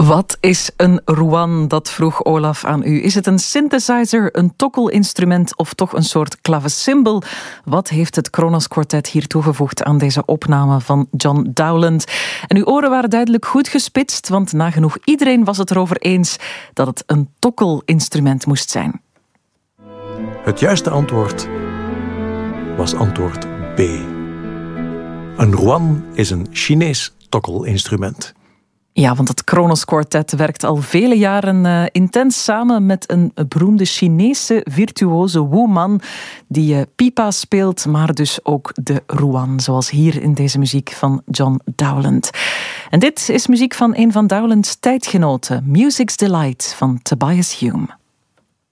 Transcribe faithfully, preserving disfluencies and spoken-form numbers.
Wat is een ruan? Dat vroeg Olaf aan u. Is het een synthesizer, een tokkelinstrument of toch een soort klavecimbal? Wat heeft het Kronos Quartet hier toegevoegd aan deze opname van John Dowland? En uw oren waren duidelijk goed gespitst, want nagenoeg iedereen was het erover eens dat het een tokkelinstrument moest zijn. Het juiste antwoord was antwoord B. Een ruan is een Chinees tokkelinstrument. Ja, want het Kronos Quartet werkt al vele jaren uh, intens samen met een beroemde Chinese virtuoze Wu Man die uh, pipa speelt, maar dus ook de ruan, zoals hier in deze muziek van John Dowland. En dit is muziek van een van Dowlands tijdgenoten, Music's Delight van Tobias Hume.